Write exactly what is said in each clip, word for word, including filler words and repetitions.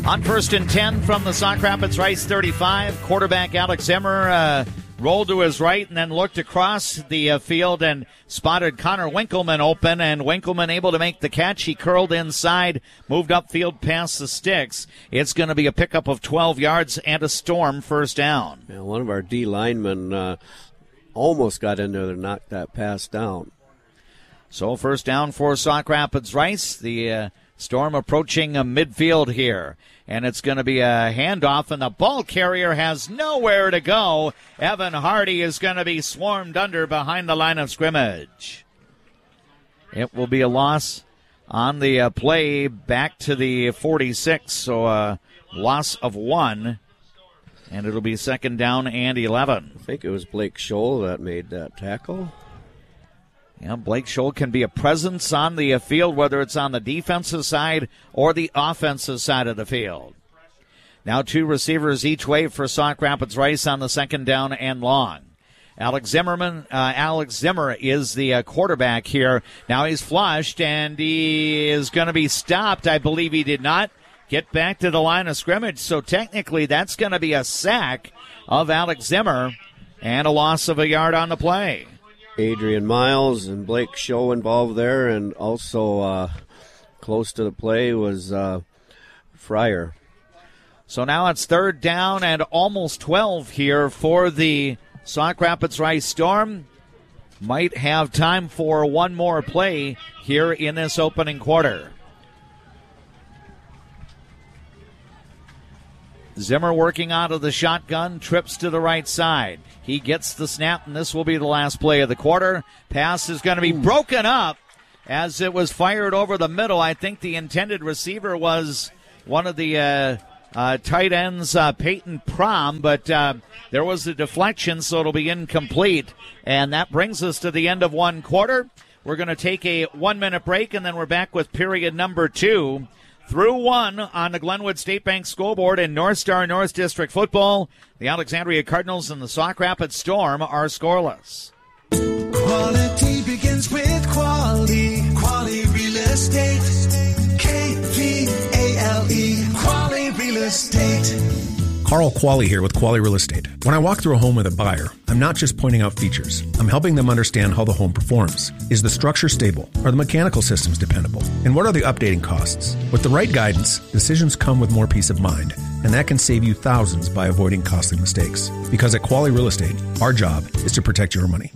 On first and ten from the Sauk Rapids Rice thirty-five, quarterback Alex Zimmer uh, rolled to his right and then looked across the uh, field and spotted Connor Winkleman open, and Winkleman able to make the catch. He curled inside, moved upfield past the sticks. It's going to be a pickup of twelve yards and a Storm first down. Yeah, one of our D linemen uh, almost got in there to knock that pass down. So first down for Sauk Rapids Rice. The uh, Storm approaching a midfield here. And it's going to be a handoff, and the ball carrier has nowhere to go. Evan Hardy is going to be swarmed under behind the line of scrimmage. It will be a loss on the uh, play back to the forty-six, so a loss of one. And it'll be second down and eleven. I think it was Blake Scholl that made that tackle. Yeah, Blake Scholl can be a presence on the field, whether it's on the defensive side or the offensive side of the field. Now two receivers each way for Sauk Rapids Rice on the second down and long. Alex Zimmerman, uh, Alex Zimmer is the uh, quarterback here. Now he's flushed, and he is going to be stopped. I believe he did not get back to the line of scrimmage, so technically that's going to be a sack of Alex Zimmer and a loss of a yard on the play. Adrian Miles and Blake Scholl involved there, and also uh, close to the play was uh, Fryer. So now it's third down and almost twelve here for the Sauk Rapids Rice Storm. Might have time for one more play here in this opening quarter. Zimmer working out of the shotgun, trips to the right side. He gets the snap, and this will be the last play of the quarter. Pass is going to be broken up as it was fired over the middle. I think the intended receiver was one of the uh, uh, tight ends, uh, Peyton Prom, but uh, there was a deflection, so it'll be incomplete. And that brings us to the end of one quarter. We're going to take a one-minute break, and then we're back with period number two. Through one on the Glenwood State Bank scoreboard in North Star North District football, the Alexandria Cardinals and the Sauk Rapids Storm are scoreless. Quality begins with quality. Quality real estate. K V A L E. Quality real estate. Carl Qualley here with Qualley Real Estate. When I walk through a home with a buyer, I'm not just pointing out features. I'm helping them understand how the home performs. Is the structure stable? Are the mechanical systems dependable? And what are the updating costs? With the right guidance, decisions come with more peace of mind, and that can save you thousands by avoiding costly mistakes. Because at Qualley Real Estate, our job is to protect your money.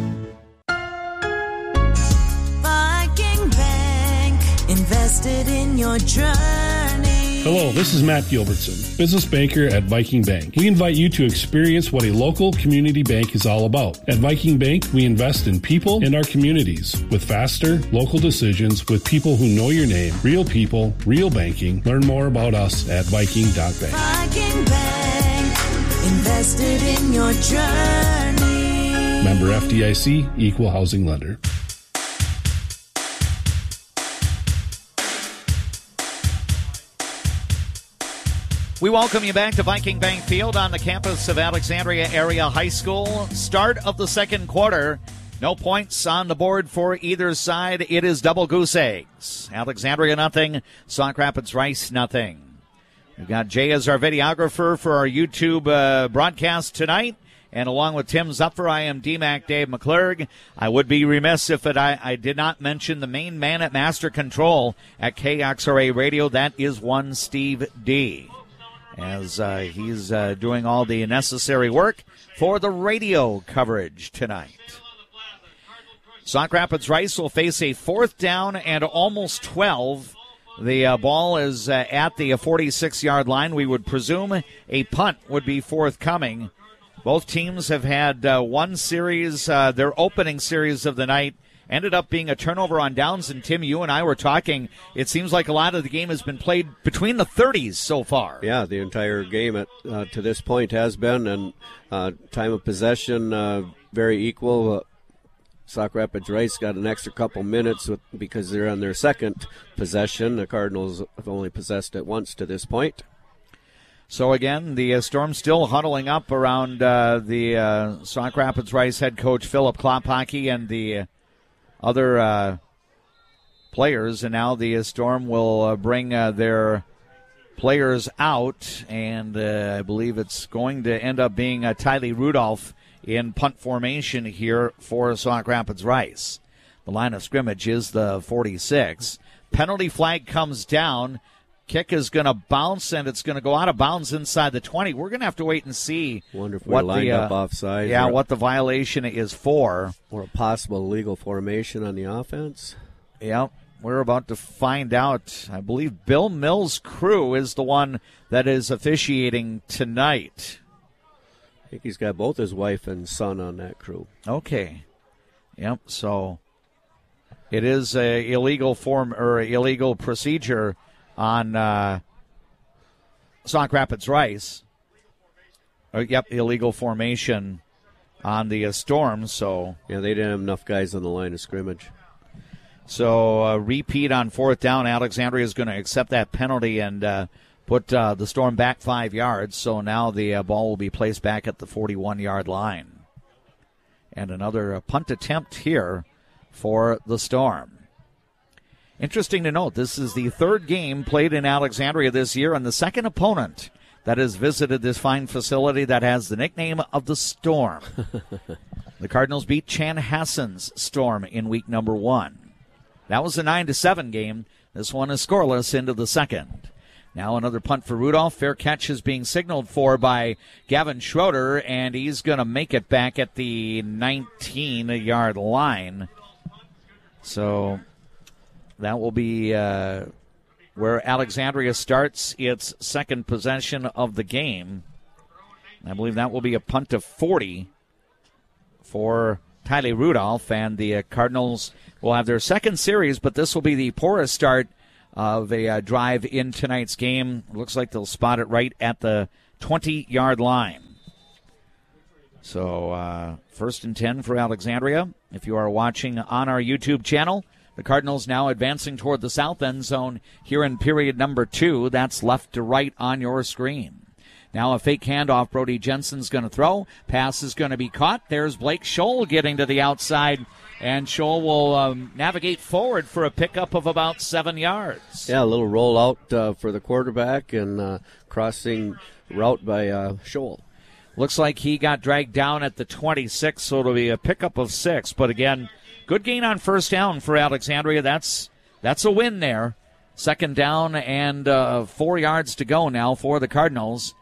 Viking Bank, invested in your journey. Hello, this is Matt Gilbertson, business banker at Viking Bank. We invite you to experience what a local community bank is all about. At Viking Bank, we invest in people and our communities with faster, local decisions with people who know your name, real people, real banking. Learn more about us at viking dot bank. Viking Bank, invested in your journey. Member F D I C, Equal Housing Lender. We welcome you back to Viking Bank Field on the campus of Alexandria Area High School. Start of the second quarter. No points on the board for either side. It is double goose eggs. Alexandria nothing. Sauk Rapids Rice nothing. We've got Jay as our videographer for our YouTube uh, broadcast tonight. And along with Tim Zupfer, I am D Mac Dave McClurg. I would be remiss if it, I, I did not mention the main man at Master Control at K X R A Radio. That is one Steve D. As uh, he's uh, doing all the necessary work for the radio coverage tonight. Sauk Rapids Rice will face a fourth down and almost twelve. The uh, ball is uh, at the forty-six-yard line. We would presume a punt would be forthcoming. Both teams have had uh, one series, uh, their opening series of the night, ended up being a turnover on downs. And, Tim, you and I were talking, it seems like a lot of the game has been played between the thirties so far. Yeah, the entire game at, uh, to this point has been, and uh, time of possession uh, very equal. Uh, Sauk Rapids Rice got an extra couple minutes with, because they're on their second possession. The Cardinals have only possessed it once to this point. So, again, the uh, Storm still huddling up around uh, the uh, Sauk Rapids Rice head coach Philip Klopacki and the uh, other uh, players. And now the uh, Storm will uh, bring uh, their players out, and uh, I believe it's going to end up being uh, Tylee Rudolph in punt formation here for Sauk Rapids Rice. The line of scrimmage is the forty-six. Penalty flag comes down. Kick is going to bounce, and it's going to go out of bounds inside the twenty. We're going to have to wait and see Wonder if what we're lined the, uh, up offside. Yeah, or, what the violation is for. Or a possible illegal formation on the offense. Yeah, we're about to find out. I believe Bill Mills' crew is the one that is officiating tonight. I think he's got both his wife and son on that crew. Okay. Yep, so it is a illegal form or illegal procedure on uh, Sauk Rapids Rice. Uh, yep, illegal formation on the uh, Storm. So yeah, they didn't have enough guys on the line of scrimmage. So uh, repeat on fourth down. Alexandria is going to accept that penalty and uh, put uh, the Storm back five yards. So now the uh, ball will be placed back at the forty-one-yard line. And another uh, punt attempt here for the Storm. Interesting to note, this is the third game played in Alexandria this year, and the second opponent that has visited this fine facility that has the nickname of the Storm. The Cardinals beat Chanhassen's Storm in week number one. That was a nine to seven game. This one is scoreless into the second. Now another punt for Rudolph. Fair catch is being signaled for by Gavin Schroeder, and he's going to make it back at the nineteen-yard line. So that will be uh, where Alexandria starts its second possession of the game. I believe that will be a punt of forty for Tylee Rudolph, and the uh, Cardinals will have their second series, but this will be the poorest start of a uh, drive in tonight's game. Looks like they'll spot it right at the twenty-yard line. So uh, first and ten for Alexandria. If you are watching on our YouTube channel, the Cardinals now advancing toward the south end zone here in period number two. That's left to right on your screen. Now a fake handoff. Brody Jensen's going to throw. Pass is going to be caught. There's Blake Scholl getting to the outside, and Scholl will um, navigate forward for a pickup of about seven yards. Yeah, a little rollout uh, for the quarterback and uh, crossing route by uh, Scholl. Looks like he got dragged down at the twenty-six, so it'll be a pickup of six. But again, good gain on first down for Alexandria. That's that's a win there. Second down and uh, four yards to go now for the Cardinals.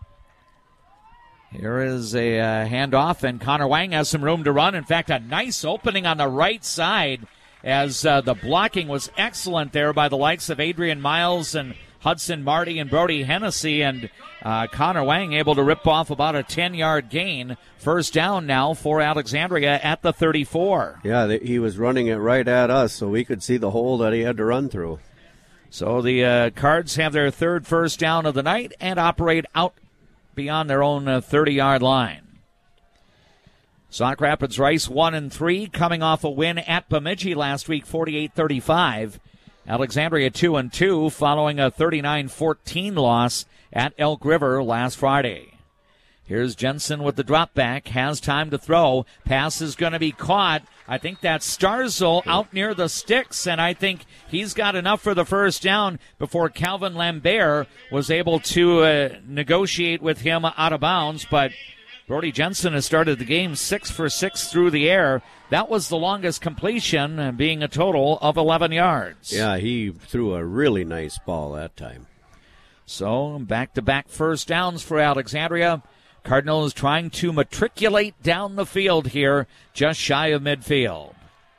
Here is a uh, handoff, and Connor Wang has some room to run. In fact, a nice opening on the right side as uh, the blocking was excellent there by the likes of Adrian Miles and Hudson Marty and Brody Hennessy, and uh, Connor Wang able to rip off about a ten-yard gain. First down now for Alexandria at the thirty-four. Yeah, they, he was running it right at us, so we could see the hole that he had to run through. So the uh, Cards have their third first down of the night and operate out beyond their own uh, thirty-yard line. Sauk Rapids Rice one and three, coming off a win at Bemidji last week, forty-eight thirty-five. Alexandria two and two, following a thirty-nine fourteen loss at Elk River last Friday. Here's Jensen with the drop back, has time to throw. Pass is going to be caught. I think that's Starzl out near the sticks, and I think he's got enough for the first down before Calvin Lambert was able to uh, negotiate with him out of bounds. But Brody Jensen has started the game six for six through the air. That was the longest completion, being a total of eleven yards. Yeah, he threw a really nice ball that time. So back-to-back first downs for Alexandria. Cardinals trying to matriculate down the field here, just shy of midfield.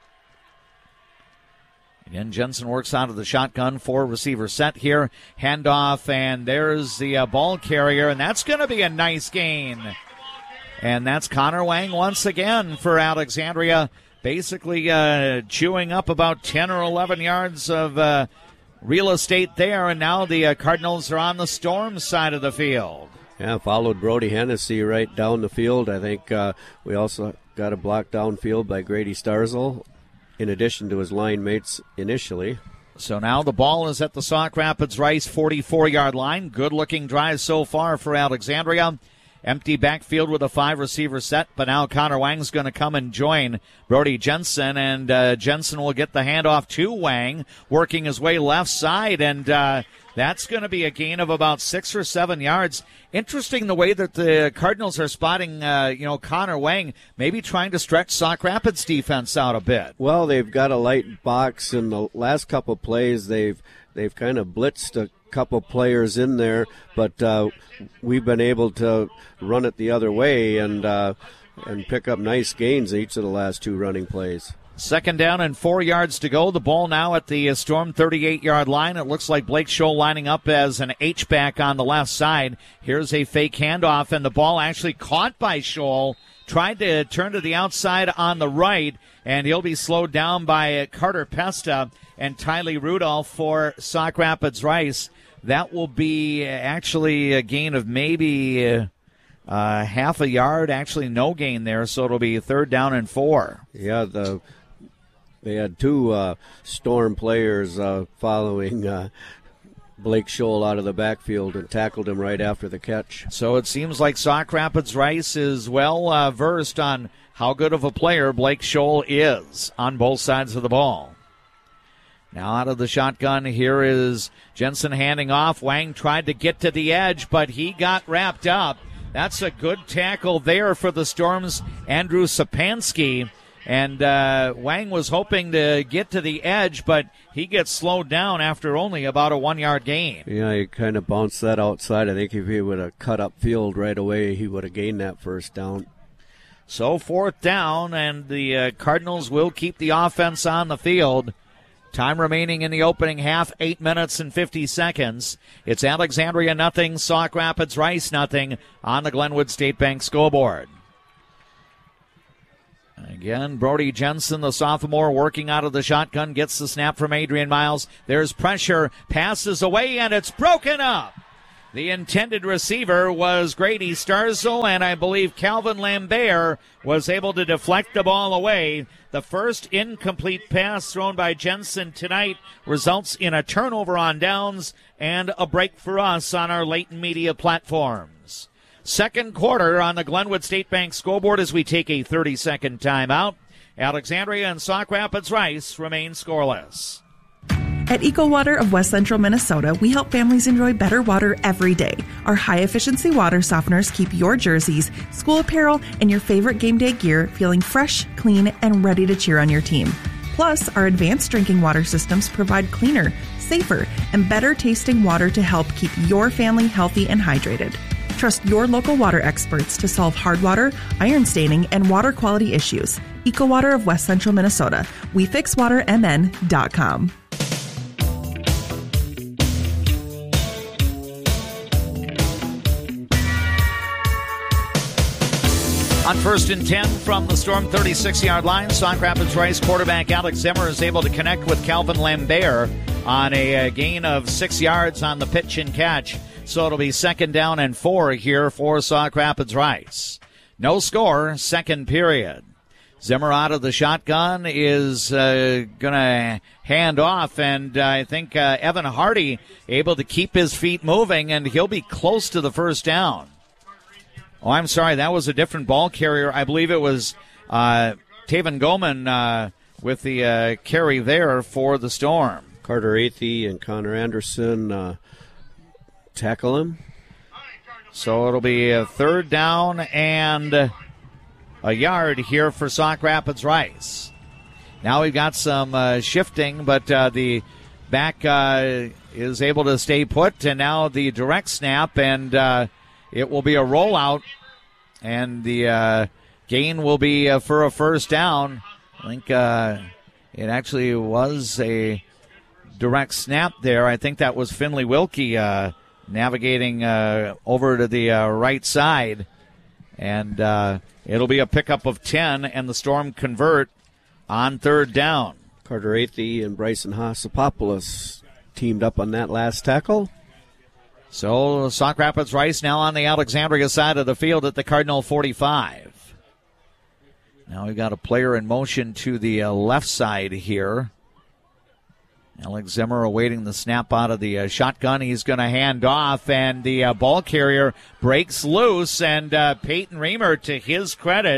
Again, Jensen works out of the shotgun, four receiver set here. Handoff, and there's the uh, ball carrier, and that's going to be a nice gain. And that's Connor Wang once again for Alexandria, basically uh, chewing up about ten or eleven yards of uh, real estate there, and now the uh, Cardinals are on the Storm side of the field. Yeah, followed Brody Hennessy right down the field. I think uh, we also got a block downfield by Grady Starzl, in addition to his line mates initially. So now the ball is at the Sauk Rapids Rice forty-four-yard line. Good-looking drive so far for Alexandria. Empty backfield with a five-receiver set, but now Connor Wang's going to come and join Brody Jensen, and uh, Jensen will get the handoff to Wang, working his way left side, and uh, That's going to be a gain of about six or seven yards. Interesting the way that the Cardinals are spotting, uh, you know, Connor Wang, maybe trying to stretch Sauk Rapids defense out a bit. Well, they've got a light box. In the last couple of plays, they've they've kind of blitzed a couple players in there, but uh, we've been able to run it the other way and uh, and pick up nice gains each of the last two running plays. Second down and four yards to go. The ball now at the Storm thirty-eight-yard line. It looks like Blake Scholl lining up as an H-back on the left side. Here's a fake handoff, and the ball actually caught by Scholl. Tried to turn to the outside on the right, and he'll be slowed down by Carter Pesta and Tylee Rudolph for Sauk Rapids Rice. That will be actually a gain of maybe uh, uh, half a yard. Actually, no gain there, so it'll be third down and four. Yeah, the... They had two uh, Storm players uh, following uh, Blake Scholl out of the backfield and tackled him right after the catch. So it seems like Sauk Rapids Rice is well uh, versed on how good of a player Blake Scholl is on both sides of the ball. Now out of the shotgun, here is Jensen handing off. Wang tried to get to the edge, but he got wrapped up. That's a good tackle there for the Storm's Andrew Sapansky. And uh, Wang was hoping to get to the edge, but he gets slowed down after only about a one-yard gain. Yeah, he kind of bounced that outside. I think if he would have cut up field right away, he would have gained that first down. So fourth down, and the uh, Cardinals will keep the offense on the field. Time remaining in the opening half, eight minutes and fifty seconds. It's Alexandria nothing, Sauk Rapids Rice nothing on the Glenwood State Bank scoreboard. Again, Brody Jensen, the sophomore, working out of the shotgun, gets the snap from Adrian Miles. There's pressure, passes away, and it's broken up. The intended receiver was Grady Starzl, and I believe Calvin Lambert was able to deflect the ball away. The first incomplete pass thrown by Jensen tonight results in a turnover on downs and a break for us on our Leighton Media platforms. Second quarter on the Glenwood State Bank scoreboard as we take a thirty-second timeout. Alexandria and Sauk Rapids Rice remain scoreless. At EcoWater of West Central Minnesota, we help families enjoy better water every day. Our high-efficiency water softeners keep your jerseys, school apparel, and your favorite game day gear feeling fresh, clean, and ready to cheer on your team. Plus, our advanced drinking water systems provide cleaner, safer, and better-tasting water to help keep your family healthy and hydrated. Trust your local water experts to solve hard water, iron staining, and water quality issues. EcoWater of West Central Minnesota. we fix water m n dot com. On first and ten from the Storm thirty-six-yard line, Sauk Rapids Rice quarterback Alex Zimmer is able to connect with Calvin Lambert on a, a gain of six yards on the pitch and catch. So it'll be second down and four here for Sauk Rapids Rice. No score, second period. Zimmer out of the shotgun is uh, going to hand off, and uh, I think uh, Evan Hardy able to keep his feet moving, and he'll be close to the first down. Oh, I'm sorry, that was a different ball carrier. I believe it was uh, Taven Goman uh, with the uh, carry there for the Storm. Carter Athey and Connor Anderson uh, tackle him. So it'll be a third down and a yard here for Sauk Rapids Rice. Now we've got some uh, shifting, but uh, the back uh, is able to stay put, and now the direct snap, and uh, it will be a rollout, and the uh, gain will be uh, for a first down. I think uh, it actually was a direct snap there. I think that was Finley Wilkie uh, navigating uh, over to the uh, right side, and uh, it'll be a pickup of ten, and the Storm convert on third down. Carter Athey and Bryson Hassapopoulos teamed up on that last tackle. So Sauk Rapids Rice now on the Alexandria side of the field at the Cardinal forty-five. Now we've got a player in motion to the uh, left side here. Alex Zimmer awaiting the snap out of the uh, shotgun. He's going to hand off, and the uh, ball carrier breaks loose, and uh, Peyton Reamer, to his credit,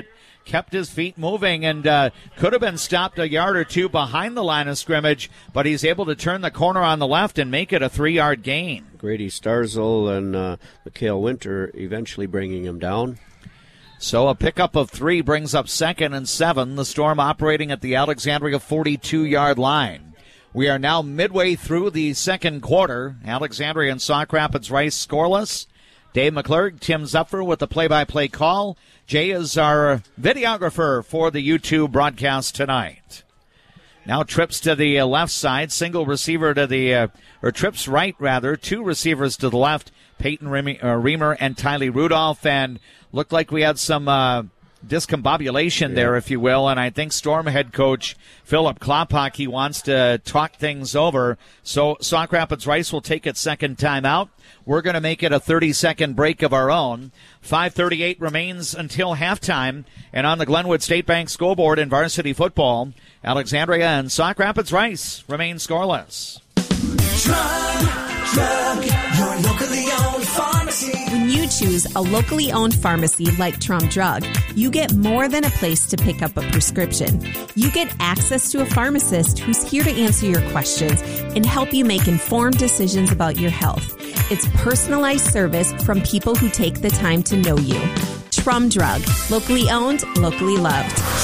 kept his feet moving and uh, could have been stopped a yard or two behind the line of scrimmage, but he's able to turn the corner on the left and make it a three-yard gain. Grady Starzl and uh, Mikhail Winter eventually bringing him down. So a pickup of three brings up second and seven. The Storm operating at the Alexandria forty-two-yard line. We are now midway through the second quarter. Alexandria and Sauk Rapids Rice scoreless. Dave McClurg, Tim Zupfer with the play-by-play call. Jay is our videographer for the YouTube broadcast tonight. Now trips to the left side, single receiver to the, uh, or trips right rather, two receivers to the left, Peyton Reamer and Tylee Rudolph, and looked like we had some uh, discombobulation yeah. there, if you will, and I think Storm head coach Philip Klopak, he wants to talk things over. So Sauk Rapids Rice will take its second time out. We're going to make it a thirty-second break of our own. five thirty-eight remains until halftime, and on the Glenwood State Bank scoreboard in varsity football, Alexandria and Sauk Rapids Rice remain scoreless. Drug, drug, your locally owned pharmacy. When you choose a locally owned pharmacy like Trum Drug, you get more than a place to pick up a prescription. You get access to a pharmacist who's here to answer your questions and help you make informed decisions about your health. It's personalized service from people who take the time to know you. Trum Drug, locally owned, locally loved.